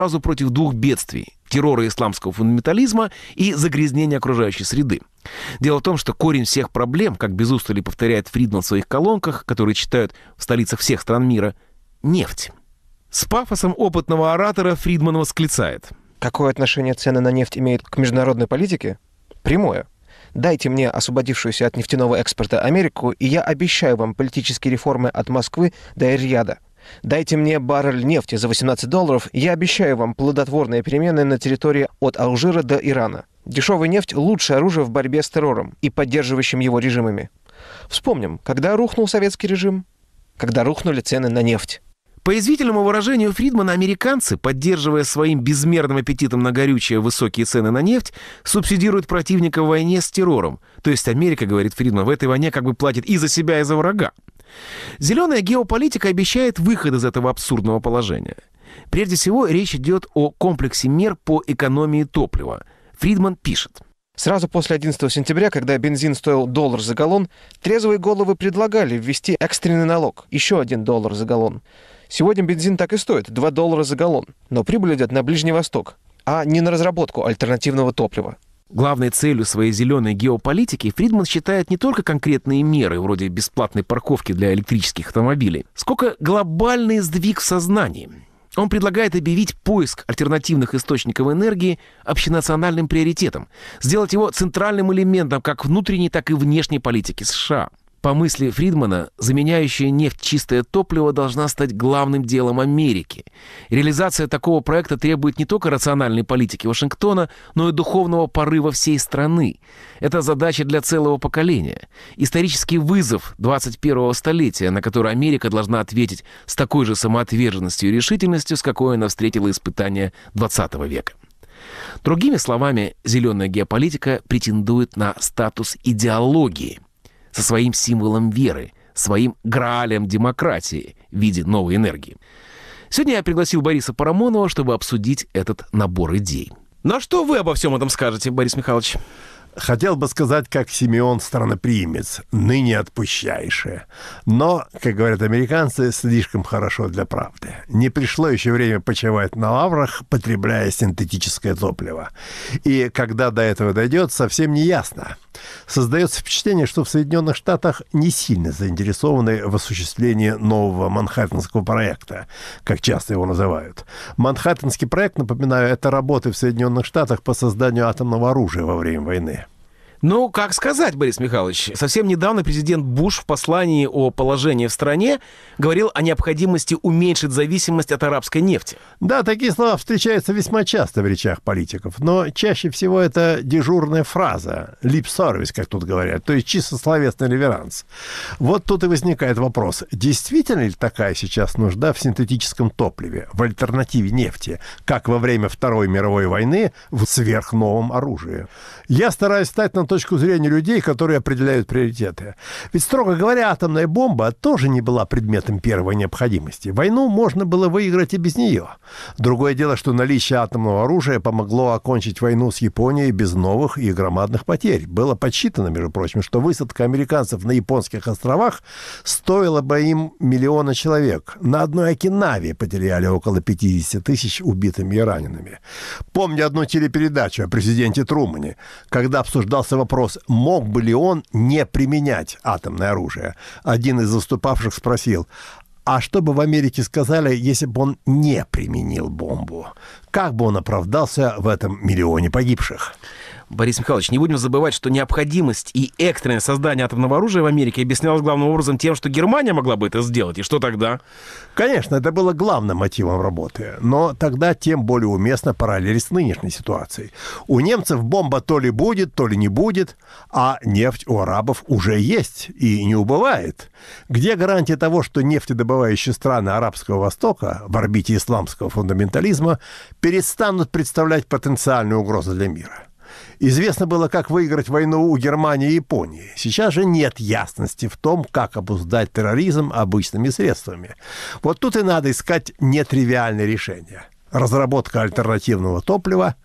сразу против двух бедствий – террора исламского фундаментализма и загрязнения окружающей среды. Дело в том, что корень всех проблем, как без устали повторяет Фридман в своих колонках, которые читают в столицах всех стран мира, – нефть. С пафосом опытного оратора Фридман восклицает: какое отношение цены на нефть имеют к международной политике? Прямое. Дайте мне освободившуюся от нефтяного экспорта Америку, и я обещаю вам политические реформы от Москвы до Эр-Рияда. Дайте мне баррель нефти за $18, и я обещаю вам плодотворные перемены на территории от Алжира до Ирана. Дешевая нефть – лучшее оружие в борьбе с террором и поддерживающим его режимами. Вспомним, когда рухнул советский режим? Когда рухнули цены на нефть. По язвительному выражению Фридмана, американцы, поддерживая своим безмерным аппетитом на горючее высокие цены на нефть, субсидируют противника в войне с террором. То есть Америка, говорит Фридман, в этой войне как бы платит и за себя, и за врага. Зеленая геополитика обещает выход из этого абсурдного положения. Прежде всего, речь идет о комплексе мер по экономии топлива. Фридман пишет: сразу после 11 сентября, когда бензин стоил $1 за галлон, трезвые головы предлагали ввести экстренный налог, еще $1 за галлон. Сегодня бензин так и стоит, $2 за галлон. Но прибыль идет на Ближний Восток, а не на разработку альтернативного топлива. Главной целью своей зеленой геополитики Фридман считает не только конкретные меры, вроде бесплатной парковки для электрических автомобилей, сколько глобальный сдвиг в сознании. Он предлагает объявить поиск альтернативных источников энергии общенациональным приоритетом, сделать его центральным элементом как внутренней, так и внешней политики США. По мысли Фридмана, заменяющая нефть чистое топливо должна стать главным делом Америки. Реализация такого проекта требует не только рациональной политики Вашингтона, но и духовного порыва всей страны. Это задача для целого поколения. Исторический вызов 21-го столетия, на который Америка должна ответить с такой же самоотверженностью и решительностью, с какой она встретила испытания 20 века. Другими словами, зеленая геополитика претендует на статус идеологии, со своим символом веры, своим граалем демократии в виде новой энергии. Сегодня я пригласил Бориса Парамонова, чтобы обсудить этот набор идей. Ну а что вы обо всем этом скажете, Борис Михайлович? Хотел бы сказать, как Симеон Страноприимец, ныне отпущайшее. Но, как говорят американцы, слишком хорошо для правды. Не пришло еще время почивать на лаврах, потребляя синтетическое топливо. И когда до этого дойдет, совсем не ясно. Создается впечатление, что в Соединенных Штатах не сильно заинтересованы в осуществлении нового Манхэттенского проекта, как часто его называют. Манхэттенский проект, напоминаю, это работы в Соединенных Штатах по созданию атомного оружия во время войны. Ну, как сказать, Борис Михайлович, совсем недавно президент Буш в послании о положении в стране говорил о необходимости уменьшить зависимость от арабской нефти. Да, такие слова встречаются весьма часто в речах политиков, но чаще всего это дежурная фраза, лип-сервис, как тут говорят, то есть чисто словесный реверанс. Вот тут и возникает вопрос, действительно ли такая сейчас нужда в синтетическом топливе, в альтернативе нефти, как во время Второй мировой войны в сверхновом оружии? Я стараюсь стать на точку зрения людей, которые определяют приоритеты. Ведь, строго говоря, атомная бомба тоже не была предметом первой необходимости. Войну можно было выиграть и без нее. Другое дело, что наличие атомного оружия помогло окончить войну с Японией без новых и громадных потерь. Было подсчитано, между прочим, что высадка американцев на японских островах стоила бы им миллиона человек. На одной Окинаве потеряли около 50 тысяч убитыми и ранеными. Помню одну телепередачу о президенте Трумане, когда обсуждался вопрос, мог бы ли он не применять атомное оружие. Один из выступавших спросил, а что бы в Америке сказали, если бы он не применил бомбу? Как бы он оправдался в этом миллионе погибших? Борис Михайлович, не будем забывать, что необходимость и экстренное создание атомного оружия в Америке объяснялось главным образом тем, что Германия могла бы это сделать. И что тогда? Конечно, это было главным мотивом работы. Но тогда тем более уместна параллель с нынешней ситуацией. У немцев бомба то ли будет, то ли не будет, а нефть у арабов уже есть и не убывает. Где гарантия того, что нефтедобывающие страны Арабского Востока в орбите исламского фундаментализма перестанут представлять потенциальную угрозу для мира? Известно было, как выиграть войну у Германии и Японии. Сейчас же нет ясности в том, как обуздать терроризм обычными средствами. Вот тут и надо искать нетривиальные решения. Разработка альтернативного топлива,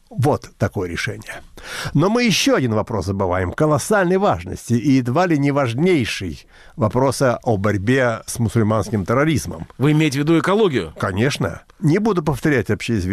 Вот такое решение. Но мы еще один вопрос забываем, колоссальной важности и едва ли не важнейший вопрос о борьбе с мусульманским терроризмом. Вы имеете в виду экологию? Конечно. Не буду повторять общеизвестные